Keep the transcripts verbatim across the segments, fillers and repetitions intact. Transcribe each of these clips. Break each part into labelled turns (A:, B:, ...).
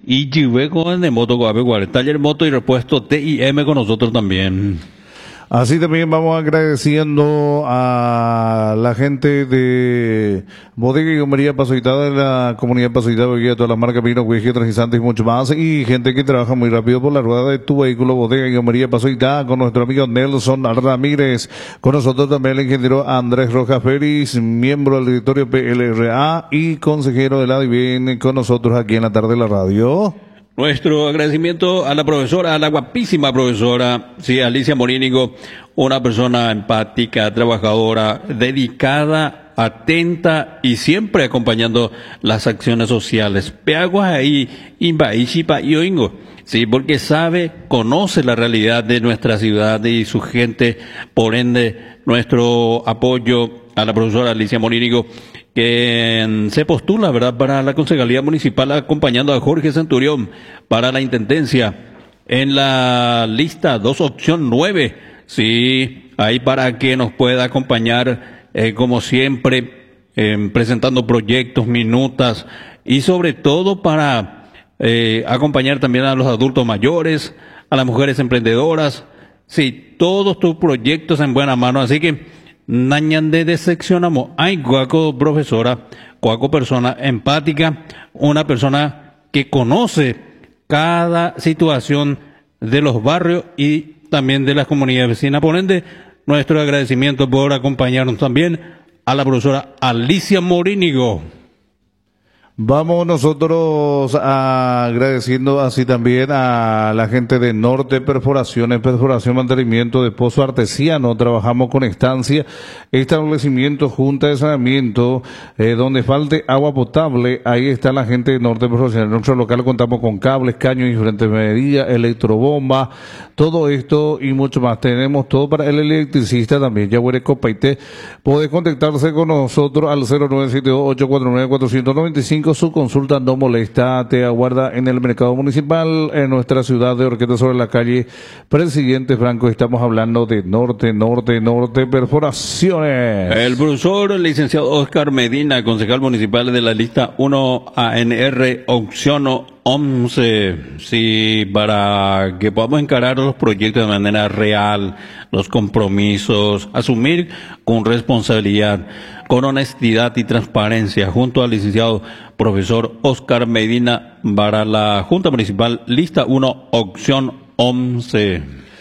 A: Y llevé con el moto con taller moto y repuesto T I M con nosotros también.
B: Así también vamos agradeciendo a la gente de Bodega y Gomería Pasoitada, de la comunidad Pasoitada, de todas las marcas Vino, Whisky, Energizantes y mucho más, y gente que trabaja muy rápido por la rueda de tu vehículo, Bodega y Gomería Pasoitada, con nuestro amigo Nelson Ramírez, con nosotros también el ingeniero Andrés Rojas Félix, miembro del directorio P L R A y consejero de la D I V I N, con nosotros aquí en la tarde de la radio.
A: Nuestro agradecimiento a la profesora, a la guapísima profesora, sí, Alicia Morínigo, una persona empática, trabajadora, dedicada, atenta y siempre acompañando las acciones sociales. Peaguas ahí, Imbaishipa y Oingo, sí, porque sabe, conoce la realidad de nuestra ciudad y su gente, por ende, nuestro apoyo a la profesora Alicia Morínigo, que se postula, ¿verdad?, para la Concejalía Municipal, acompañando a Jorge Centurión para la Intendencia en la lista dos, opción nueve. Sí, ahí para que nos pueda acompañar, eh, como siempre, eh, presentando proyectos, minutas y sobre todo para eh, acompañar también a los adultos mayores, a las mujeres emprendedoras. Sí, todos tus proyectos en buena mano, así que Nañande decepcionamos. Hay cuaco profesora, cuaco persona empática, una persona que conoce cada situación de los barrios y también de las comunidades vecinas. Por ende, nuestro agradecimiento por acompañarnos también a la profesora Alicia Morínigo.
B: Vamos nosotros agradeciendo así también a la gente de Norte Perforaciones, Perforación, Mantenimiento de Pozo Artesiano. Trabajamos con estancia, establecimiento, junta de saneamiento, eh, donde falte agua potable. Ahí está la gente de Norte Perforaciones. En nuestro local contamos con cables, caños y diferentes medidas, electrobomba, todo esto y mucho más. Tenemos todo para el electricista también. Ya huele Copaite. Puede contactarse con nosotros al cero nueve siete dos, ocho cuatro nueve, cuatro nueve cinco. Su consulta no molesta, te aguarda en el mercado municipal, en nuestra ciudad de Orqueta, sobre la calle Presidente Franco. Estamos hablando de Norte, Norte, Norte Perforaciones.
A: El profesor el licenciado Oscar Medina, concejal municipal de la lista uno A N R, opción once, sí, para que podamos encarar los proyectos de manera real, los compromisos, asumir con responsabilidad, con honestidad y transparencia, junto al licenciado profesor Oscar Medina para la Junta Municipal, lista uno, opción once.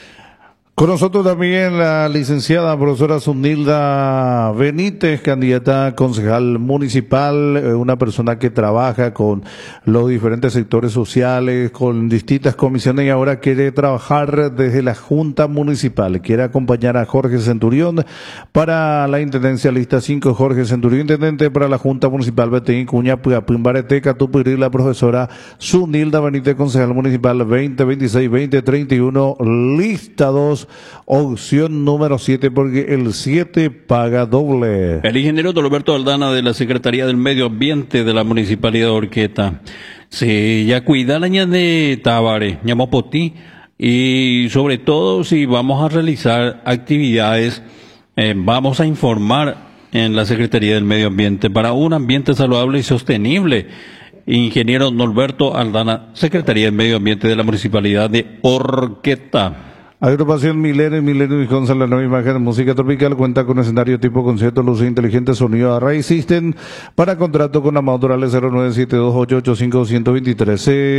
B: Con nosotros también la licenciada profesora Zunilda Benítez, candidata a concejal municipal, una persona que trabaja con los diferentes sectores sociales, con distintas comisiones y ahora quiere trabajar desde la Junta Municipal. Quiere acompañar a Jorge Centurión para la Intendencia lista cinco, Jorge Centurión, intendente para la Junta Municipal Betín, Cuña, Puapimbarete, Catupiri, la profesora Zunilda Benítez, concejal municipal veinte veintiséis veinte treinta y uno, lista dos, opción número siete, porque el siete paga doble.
A: El ingeniero Roberto Aldana de la Secretaría del Medio Ambiente de la Municipalidad de Orqueta. Sí, ya cuida la ña de Tabare, Ñamopotí, y sobre todo si vamos a realizar actividades, eh, vamos a informar en la Secretaría del Medio Ambiente para un ambiente saludable y sostenible. Ingeniero Norberto Aldana, Secretaría del Medio Ambiente de la Municipalidad de Orqueta.
B: Agrupación Milenio, Milenio y González, la nueva imagen de música tropical, cuenta con escenario tipo concierto, luces inteligentes, sonido Array System, para contrato con Amaudorales cero nueve siete dos, ocho ocho cinco, uno dos tres.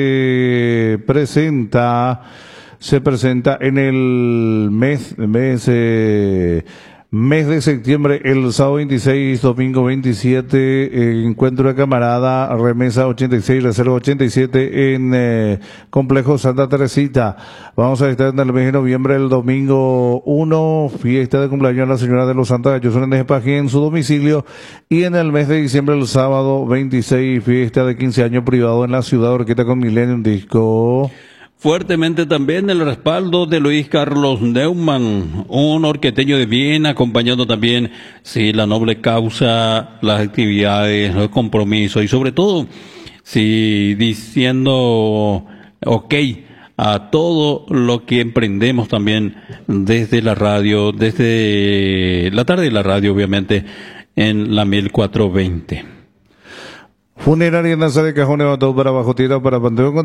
B: Se presenta, se presenta en el mes, mes, eh, mes de septiembre, el sábado veintiséis, domingo veintisiete, eh, encuentro de camarada, remesa ochenta y seis, reserva ochenta y siete en eh, Complejo Santa Teresita. Vamos a estar en el mes de noviembre, el domingo uno, fiesta de cumpleaños a la señora de los Santos Gallos en Espají en su domicilio, y en el mes de diciembre, el sábado veintiséis, fiesta de quince años privado en la ciudad de Orqueta con Millennium Disco.
A: Fuertemente también el respaldo de Luis Carlos Neumann, un orqueteño de bien, acompañando también, sí, la noble causa, las actividades, los compromisos y sobre todo, sí, diciendo ok a todo lo que emprendemos también desde la radio, desde la tarde de la radio, obviamente, en la mil cuatrocientos veinte.
B: Funeraria Naza de Cajón, Levantado para Bajo Tierra, para Panteón.